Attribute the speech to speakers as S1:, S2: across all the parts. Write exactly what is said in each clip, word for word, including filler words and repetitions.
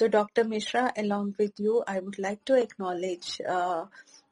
S1: So Doctor Mishra, along with you, I would like to acknowledge uh,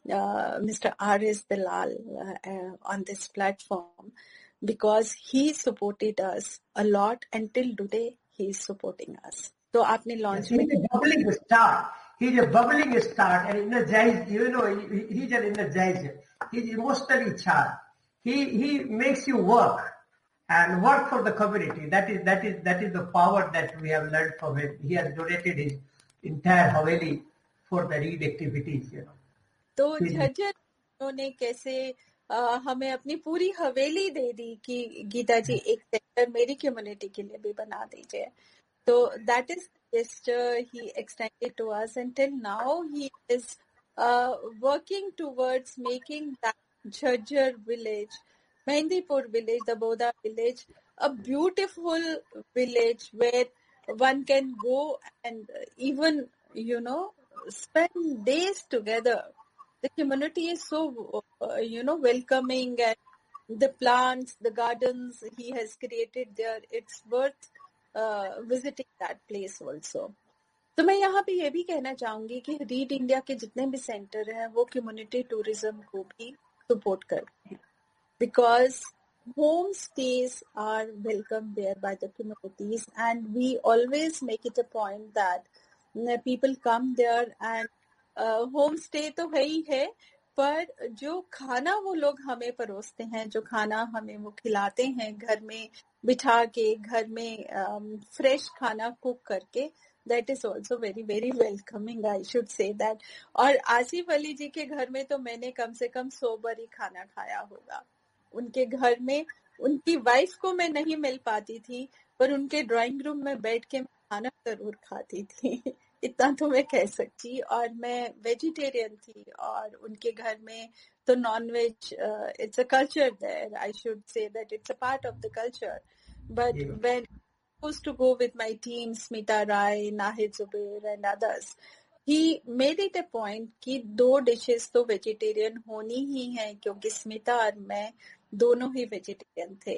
S1: uh, Mister R S Dalal uh, uh, on this platform, because he supported us a lot until today. He is supporting us. So आपने launch
S2: He's a bubbling star. He's a bubbling star and energized. You know, he, he's an energizer. He's emotionally charged. He he makes you work and work for the community. That is that is that is the power that we have learned from him. He has donated his entire Haveli for the read activities. You know.
S1: तो झज्जर उन्होंने कैसे आ, हमें अपनी पूरी हवेली दे दी कि गीता जी एक sector मेरी community के लिए भी बना दीजिए. So that is gesture he extended to us, and till now he is uh, working towards making that Jhajjar village, Mehndipur village, the Boda village, a beautiful village where one can go and even, you know, spend days together. The community is so, uh, you know, welcoming, and the plants, the gardens he has created there, it's worth uh, visiting that place also. तो मैं यहाँ पे ये भी कहना चाहूंगी कि read India के जितने भी सेंटर हैं वो कम्युनिटी टूरिज्म को भी सपोर्ट करते हैं, because home stays are welcome there by the communities, and we always make it a point that uh, people come there and uh, home stay तो है ही है, पर जो खाना वो लोग हमें परोसते हैं, जो खाना हमें वो खिलाते हैं घर में बिठा के, घर में फ्रेश um, खाना कुक करके, that is also very very welcoming, I should say that. और आसिफ अली जी के घर में तो मैंने कम से कम सौ बारी खाना खाया होगा. उनके घर में उनकी वाइफ को मैं नहीं मिल पाती थी, पर उनके ड्राइंग रूम में बैठ के मैं खाना जरूर खाती थी. इतना तो मैं कह सकती. और मैं वेजिटेरियन थी, और उनके घर में तो non veg, it's a culture there, I should say that it's a part of the culture. But when I used to go with my team, Smita Rai, Nahid Zubair and others, he made it a point कि दो dishes तो vegetarian होनी ही हैं, क्योंकि स्मिता और मैं दोनों ही vegetarian थे.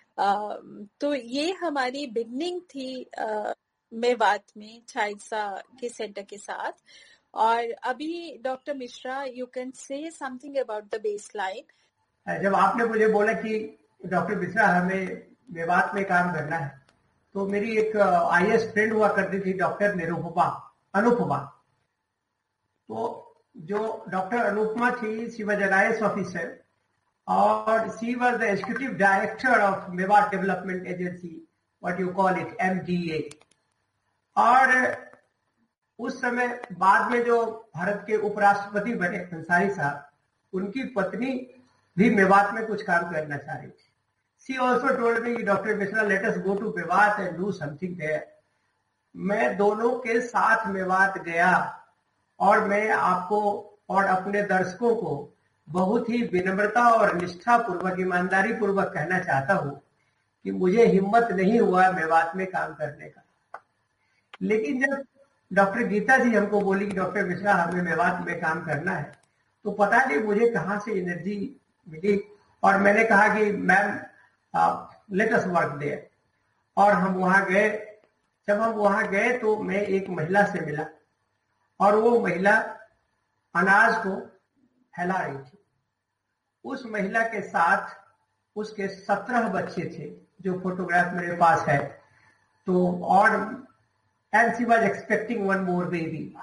S1: uh, तो ये हमारी बिगनिंग थी uh, मेवात में छाइसा के सेंटर के साथ. और अभी doctor Mishra, you can say something about the base line.
S2: जब आपने मुझे बोला कि डॉक्टर मिश्रा हमें मेवात में काम करना है, तो मेरी एक आई एस फ्रेंड हुआ करती थी डॉक्टर निरुपमा अनुपमा. तो जो डॉक्टर अनुपमा थी, she was an I A S officer, और she was the executive director of Mewat development agency, what you call it, M D A. और उस समय बाद में जो भारत के उपराष्ट्रपति बने अंसारी साहब, उनकी पत्नी भी मेवात में कुछ काम करना चाह रही थी. She also told me, Doctor Mishra, let us go to Mewat and do something there. मैं दोनों के साथ मेवात गया, और मैं आपको और अपने दर्शकों को बहुत ही विनम्रता और निष्ठा पूर्वक, ईमानदारी पूर्वक कहना चाहता हूँ कि मुझे हिम्मत नहीं हुआ मेवात में काम करने का. लेकिन जब डॉक्टर गीता जी हमको बोली कि डॉक्टर मिश्रा हमें मेवात में काम करना है, तो पता नहीं मुझे कहाँ से एनर्जी मिली, और मैंने कहा कि ma'am let us work there. और हम वहां गए. जब हम वहां गए तो मैं एक महिला से मिला, और वो महिला अनाज को फैला रही थी. उस महिला के साथ उसके सत्रह बच्चे थे, जो फोटोग्राफ मेरे पास है. तो और and she was expecting one more baby.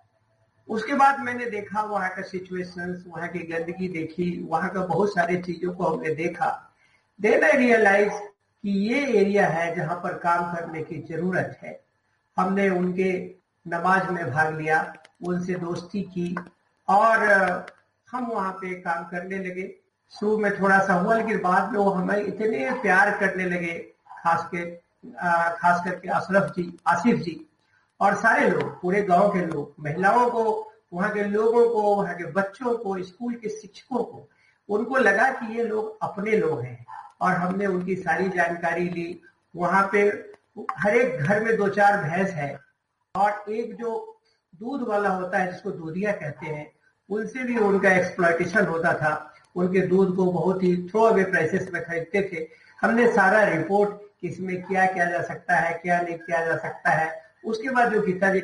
S2: उसके बाद मैंने देखा वहां का सिचुएशंस, वहां की गंदगी देखी, वहां का बहुत सारी चीजों को हमने देखा. देन आई रियलाइज कि ये एरिया है जहां पर काम करने की जरूरत है. हमने उनके नमाज में भाग लिया, उनसे दोस्ती की, और हम वहां पे काम करने लगे. शुरू में थोड़ा सा हुआ, लेकिन बाद में वो हमें इतने प्यार करने लगे, खास के खास करके अशरफ जी, आसिफ जी, और सारे लोग, पूरे गांव के लोग, महिलाओं को, वहां के लोगों को, वहां के बच्चों को, स्कूल के शिक्षकों को. उनको लगा कि ये लोग अपने लोग हैं, और हमने उनकी सारी जानकारी ली. वहां पे हर एक घर में दो चार भैंस है, और एक जो दूध वाला होता है जिसको दूधिया कहते हैं, उनसे भी उनका एक्सप्लॉयटेशन होता था. उनके दूध को बहुत ही थ्रो अवे प्राइसेस में खरीदते थे. हमने सारा रिपोर्ट, इसमें क्या किया जा सकता है, क्या नहीं किया जा सकता है. उसके बाद जो गीता जी